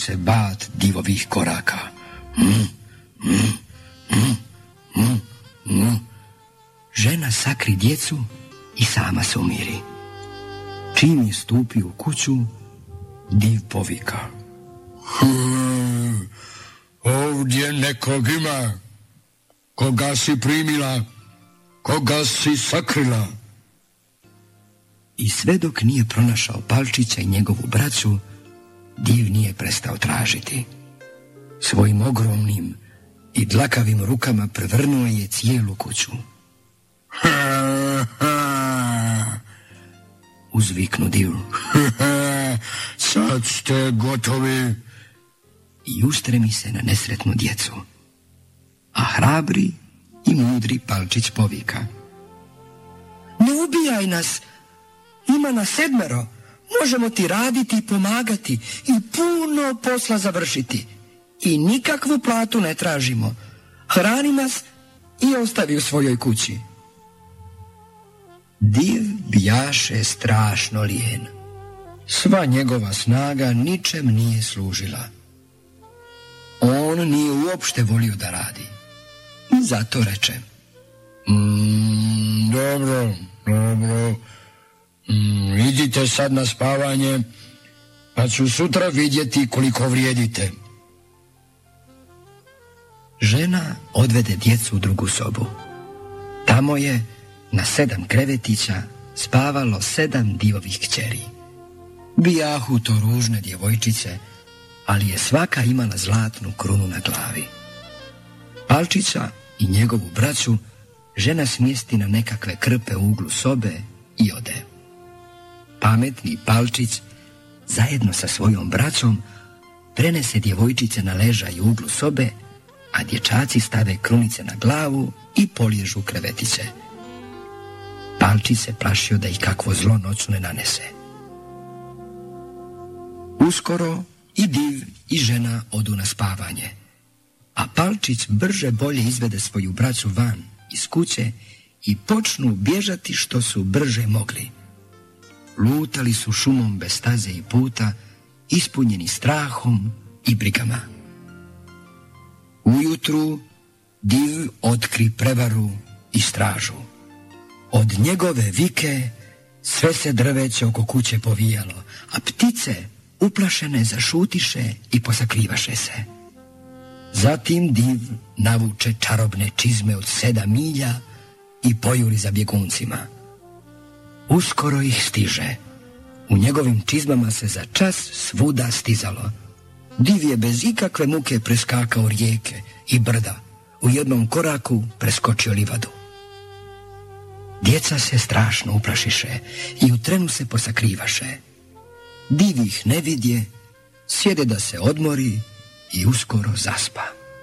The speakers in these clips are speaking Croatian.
se bat divovih koraka. Žena sakri djecu i sama se umiri. Čim je stupio u kuću, div povika. Ovdje nekog ima. Koga si primila? Koga si sakrila? I sve dok nije pronašao Palčića i njegovu braću, div nije prestao tražiti. Svojim ogromnim i dlakavim rukama prevrnuo je cijelu kuću. Uzviknu div. Sad ste gotovi. I ustremi se na nesretnu djecu. A hrabri i mudri Palčić povika. Ne ubijaj nas, ima nas 7, možemo ti raditi i pomagati i puno posla završiti. I nikakvu platu ne tražimo. Hrani nas i ostavi u svojoj kući. Div bijaše strašno lijen. Sva njegova snaga ničem nije služila. On nije uopšte volio da radi. I zato reče. Dobro. Idite sad na spavanje, pa ću sutra vidjeti koliko vrijedite. Žena odvede djecu u drugu sobu. Tamo je na 7 krevetića spavalo 7 divovih kćeri. Bijahu to ružne djevojčice, ali je svaka imala zlatnu krunu na glavi. Palčića i njegovu braću žena smjesti na nekakve krpe u uglu sobe i ode. Pametni Palčić zajedno sa svojom braćom prenese djevojčice na ležaj u uglu sobe, a dječaci stave krunice na glavu i poliježu krevetiće. Palčić se plašio da ih kakvo zlo noću ne nanese. Uskoro i div i žena odu na spavanje, a Palčić brže bolje izvede svoju braću van iz kuće i počnu bježati što su brže mogli. Lutali su šumom bez staze i puta, ispunjeni strahom i brigama. Ujutru div otkri prevaru i stražu. Od njegove vike sve se drveće oko kuće povijalo, a ptice uplašene zašutiše i posakrivaše se. Zatim div navuče čarobne čizme od 7 milja i pojuri za bjeguncima. Uskoro ih stiže. U njegovim čizmama se za čas svuda stizalo. Div je bez ikakve muke preskakao rijeke i brda. U jednom koraku preskočio livadu. Djeca se strašno uplašiše i u trenu se posakrivaše. Div ih ne vidje, sjede da se odmori i uskoro zaspa.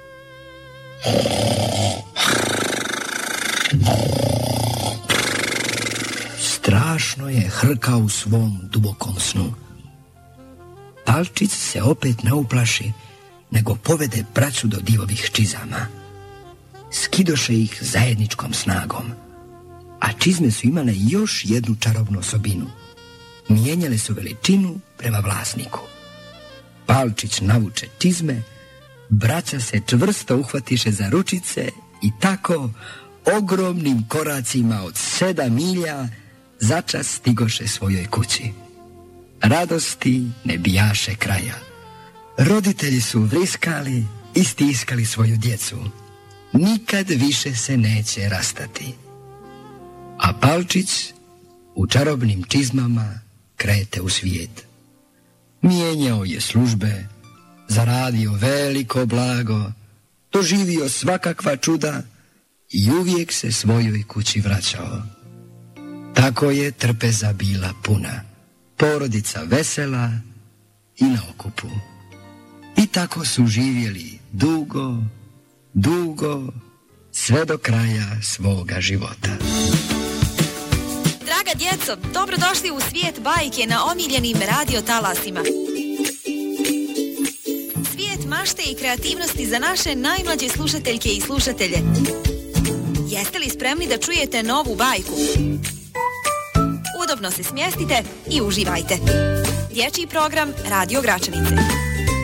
Strašno je hrkao u svom dubokom snu. Palčić se opet ne uplaši, nego povede braću do divovih čizama. Skidoše ih zajedničkom snagom, a čizme su imale još jednu čarobnu osobinu. Mijenjale su veličinu prema vlasniku. Palčić navuče čizme, braća se čvrsto uhvatiše za ručice i tako ogromnim koracima od 7 milja začas stigoše svojoj kući. Radosti ne bijaše kraja. Roditelji su vriskali i stiskali svoju djecu. Nikad više se neće rastati. A Palčić u čarobnim čizmama krete u svijet. Mijenjao je službe, zaradio veliko blago, doživio svakakva čuda i uvijek se svojoj kući vraćao. Tako je trpeza bila puna, porodica vesela i na okupu. I tako su živjeli dugo, sve do kraja svoga života. Draga djeco, dobrodošli u svijet bajke na omiljenim radio talasima. Svijet mašte i kreativnosti za naše najmlađe slušateljke i slušatelje. Jeste li spremni da čujete novu bajku? Udobno se smjestite i uživajte. Dječji program Radio Gračanice.